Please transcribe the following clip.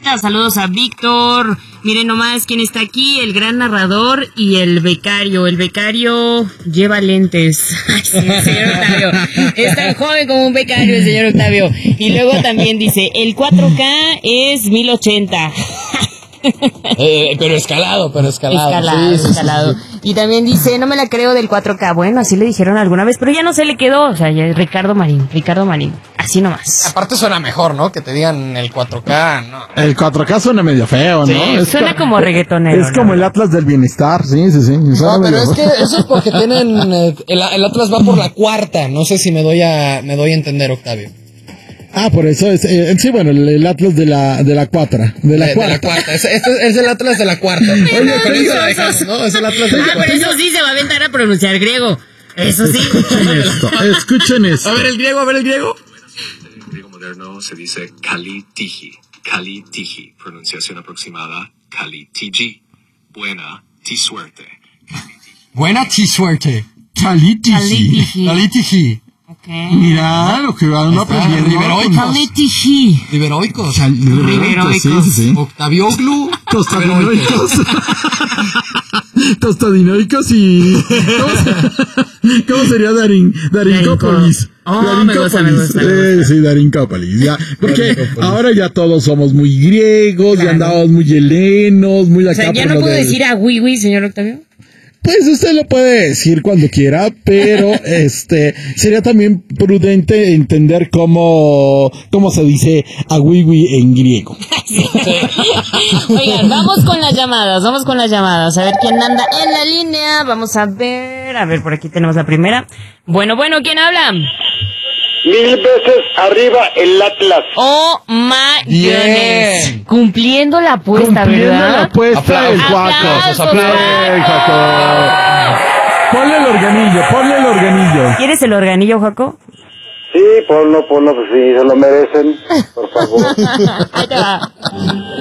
Lupita, saludos a Víctor. Miren nomás quién está aquí, el gran narrador y el becario. El becario lleva lentes. Ay, sí, el señor Octavio. Es tan joven como un becario el señor Octavio. Y luego también dice, el 4K es 1080. Pero escalado. Escalado. Y también dice, no me la creo del 4K. Bueno, así le dijeron alguna vez, pero ya no se le quedó. O sea, ya Ricardo Marín. Así nomás. Aparte suena mejor, ¿no? Que te digan el 4K, ¿no? El 4K suena medio feo, ¿no? Sí, suena como reggaetonero. Es como el Atlas del bienestar, sí. No, pero es que eso es porque tienen... el Atlas va por la cuarta. No sé si me doy a entender, Octavio. Ah, por eso es, sí, bueno, el Atlas de la cuarta. De la cuarta. Es el Atlas de la cuarta. Oye, pero eso lo dejamos, ¿no? Es el Atlas de la cuarta. Pero eso sí se va a aventar a pronunciar griego. Eso sí. Escuchen esto. A ver el griego. En griego moderno se dice Kalitiji, pronunciación aproximada, Kalitiji. Buena ti suerte. Kalitiji. Okay. Mira lo que van aprendiendo. Riberoicos. Sí. Octavioglu. Tostadinoicos y... ¿Cómo sería Darincópolis? Me gusta. Sí, Darincópolis. Ya, porque ahora ya todos somos muy griegos, claro. Ya andamos muy helenos, muy acá. O sea, ¿ya no puedo decir a Wiwi, señor Octavio? Pues usted lo puede decir cuando quiera, pero sería también prudente entender cómo se dice a wiwi en griego. Oigan, vamos con las llamadas, a ver quién anda en la línea, vamos a ver, por aquí tenemos la primera. Bueno, ¿quién habla? 1000 veces arriba el Atlas. Oh my goodness. Cumpliendo la apuesta, ¿verdad? La apuesta del Juaco. Ponle el organillo. ¿Quieres el organillo, Juaco? Sí, ponlo, pues sí, se lo merecen. Por favor. Ahí te va.